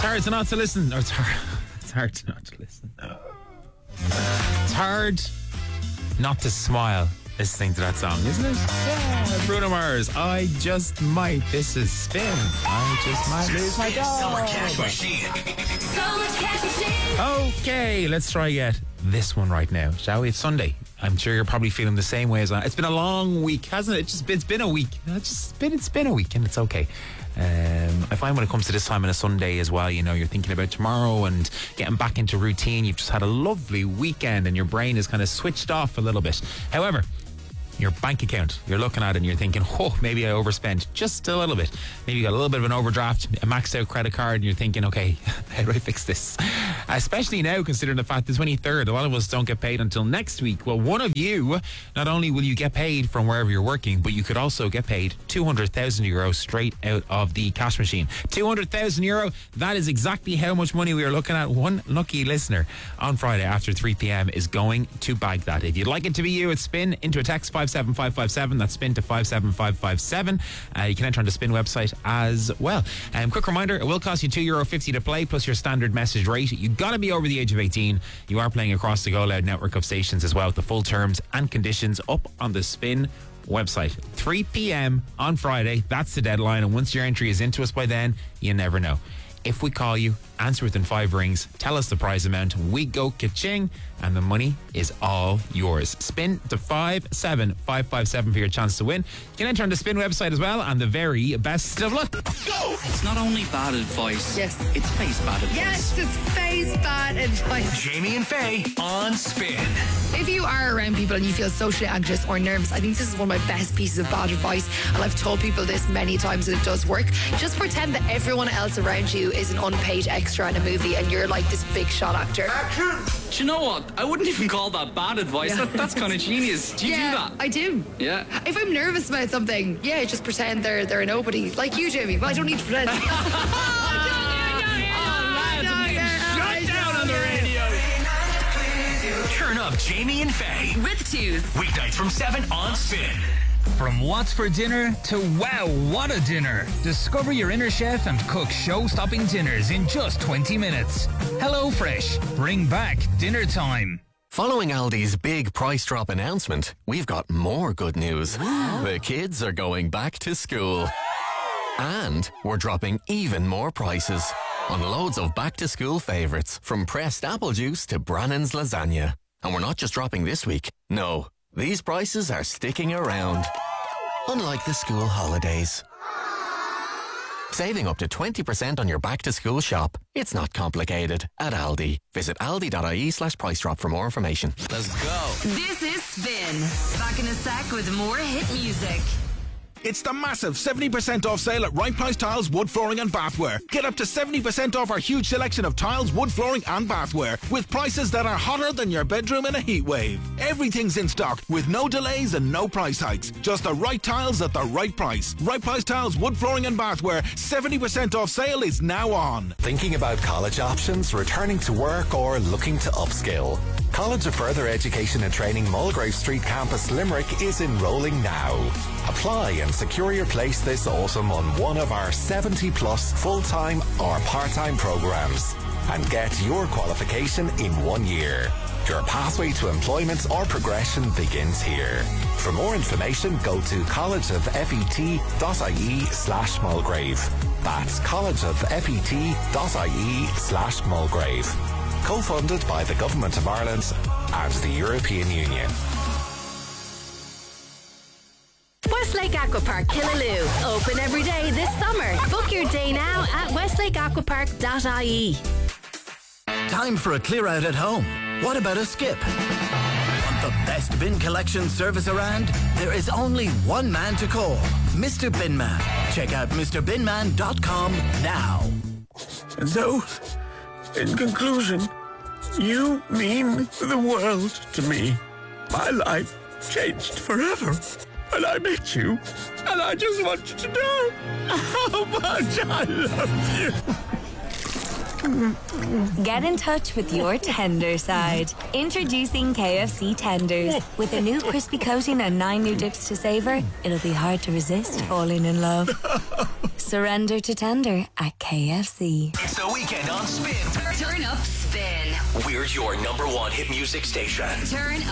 hard to not to listen. Or it's hard to not to listen. It's hard not to smile listening to that song, isn't it? Yeah, Bruno Mars. I just might. This is Spin. I just might lose my dog. Summer Cash Machine. Summer Cash Machine. Okay, let's try get this one right now, shall we? It's Sunday. I'm sure you're probably feeling the same way as I. It's been a long week, hasn't it? It's been a week. It's been a week, and it's okay. I find when it comes to this time on a Sunday as well, you know, you're thinking about tomorrow and getting back into routine. You've just had a lovely weekend and your brain is kind of switched off a little bit. However, your bank account, you're looking at it and you're thinking, oh, maybe I overspent just a little bit. Maybe you got a little bit of an overdraft, a maxed out credit card, and you're thinking, okay, how do I fix this? Especially now, considering the fact the 23rd, a lot of us don't get paid until next week. Well, one of you, not only will you get paid from wherever you're working, but you could also get paid €200,000 straight out of the cash machine. €200,000, that is exactly how much money we are looking at. One lucky listener on Friday after 3 p.m. is going to bag that. If you'd like it to be you, it's Spin into a text 57557. That's Spin to 57557. You can enter on the Spin website as well. Quick reminder, it will cost you €2.50 to play plus your standard message rate. You got to be over the age of 18. You are playing across the Go Loud network of stations as well, with the full terms and conditions up on the Spin website. 3 p.m. on Friday, that's the deadline, and once your entry is into us by then, you never know. If we call you, answer within 5 rings, tell us the prize amount, we go ka-ching, and the money is all yours. Spin to 57557 for your chance to win. You can enter on the Spin website as well, and the very best of luck. Go! It's not only bad advice. Yes. It's face bad advice. Yes, it's face bad advice. Jamie and Faye on Spin. If you are around people and you feel socially anxious or nervous, I think this is one of my best pieces of bad advice, and I've told people this many times and it does work. Just pretend that everyone else around you is an unpaid extra in a movie and you're like this big shot actor. Do you know what? I wouldn't even call that bad advice. Yeah. That's kind of genius. Do you do that? I do. Yeah. If I'm nervous about something, just pretend they're a nobody. Like you, Jamie, but I don't need to pretend. Shut down on the radio. Turn up Jamie and Faye. With twos. Weeknights from 7 on Spin. From what's for dinner to wow, what a dinner. Discover your inner chef and cook show-stopping dinners in just 20 minutes. HelloFresh. Bring back dinner time. Following Aldi's big price drop announcement, we've got more good news. The kids are going back to school. And we're dropping even more prices on loads of back-to-school favourites, from pressed apple juice to Brannan's lasagna. And we're not just dropping this week. No, these prices are sticking around. Unlike the school holidays. Saving up to 20% on your back-to-school shop. It's not complicated at Aldi. Visit aldi.ie/price drop for more information. Let's go. This is Spin. Back in a sec with more hit music. It's the massive 70% off sale at Right Price Tiles, Wood Flooring and Bathware. Get up to 70% off our huge selection of tiles, wood flooring and bathware, with prices that are hotter than your bedroom in a heat wave. Everything's in stock with no delays and no price hikes. Just the right tiles at the right price. Right Price Tiles, Wood Flooring and Bathware, 70% off sale is now on. Thinking about college options, returning to work, or looking to upskill? College of Further Education and Training Mulgrave Street Campus Limerick is enrolling now. Apply and secure your place this autumn on one of our 70 plus full-time or part-time programs and get your qualification in 1 year. Your pathway to employment or progression begins here. For more information, go to collegeoffet.ie/Mulgrave. That's collegeoffet.ie/Mulgrave. Co-funded by the Government of Ireland and the European Union. Westlake Aquapark Killaloe. Open every day this summer. Book your day now at westlakeaquapark.ie. Time for a clear out at home. What about a skip? Want the best bin collection service around? There is only one man to call, Mr. Binman. Check out MrBinman.com now. And so, in conclusion, you mean the world to me. My life changed forever when I met you, and I just want you to know how much I love you. Get in touch with your tender side. Introducing KFC Tenders. With a new crispy coating and 9 new dips to savor, it'll be hard to resist falling in love. Surrender to tender at KFC. It's a weekend on Spin. Turn up Spin. We're your #1 hit music station. Turn